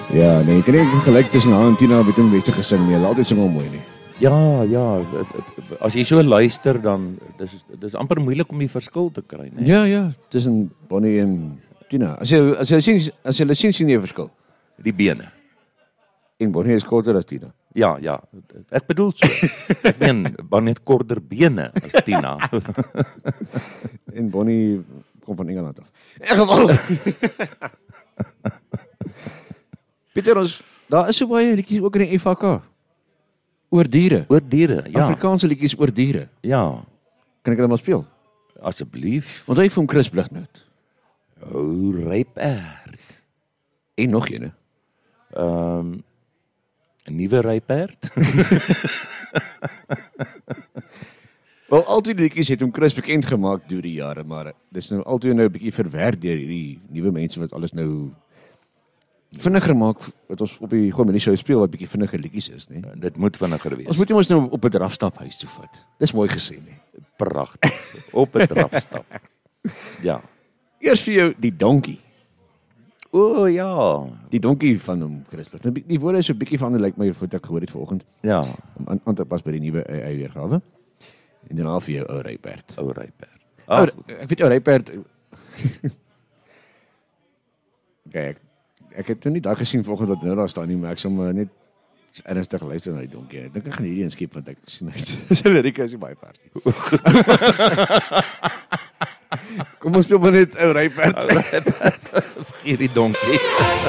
Ja, nee, ek het nie gelyk tussen haar en Tina met hom wetse gesing nie. Hulle altyd sing hom mooi nie. Ja, as jy so luister dan dis amper moeilik om die verskil te kry, né? Ja, tussen Bonnie en Tina. As jy sien jy 'n verskil. Die bene. En Bonnie is korter as Tina. Ja, ek bedoel so. Ek meen Bonnie het korter bene as Tina. En Bonnie kom van Engeland af. In geval. Pieter, daar is so baie liedjies ook in die FHK. Oor diere. Oor diere, ja. Afrikaanse liedjies oor diere. Ja, Kan ek dit maar speel? asseblief. Want hy van Chris Blighnout. O, ryperd. En nog een. 'n nuwe ryperd. Wel, altyd liedjies het hom Chris bekend gemaak deur die jare, maar dis nou altyd nou 'n bietjie verwerk deur hierdie nuwe mense wat alles nou vinniger maak, wat ons op die Goeie Manier Show speel, wat bietjie vinniger liedjies is, né? Dit moet vinniger wees. Ons moet ons nou op 'n drafstap huis toe vat. Dis mooi gesê, né? Pragtig. Op 'n drafstap. Ja. Eers vir jou die donkie. O, ja. Die donkie van hom, Chris Blighnout. Die woorde is so 'n bietjie van lyk my wat ek gehoor het vanoggend. Ja, Om aan te pas by die nuwe weergawe. En daarna vir jou ou ryperd. ou ryperd. Ek weet jou ryperd. Kyk, ek het nou nie daai gesien vanoggend wat nou daar staan nie, maar ek sal maar net ernstig luister na die donkie. Ek dink ek gaan hierdie inskep want ek sien hy sy lirieke is nie baie vers nie. Kom ons speel maar net ou ryperd. Vergeet die donkie.